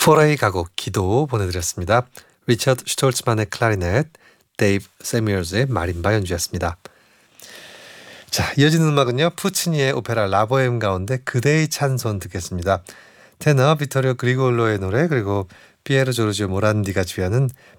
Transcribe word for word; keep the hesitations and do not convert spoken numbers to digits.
포레이 가곡 기도 보내드렸습니다. 리처드 슈톨츠만의 클라리넷, 데이브 세뮤얼즈의 마림바 연주였습니다. 자, 이어지는 음악은요, 푸치니의 오페라 라보엠 가운데 그대의 찬손 듣겠습니다. 테너 비토리오 그리골로의 노래, 그리고 피에로 조르지오 모란디가 주연은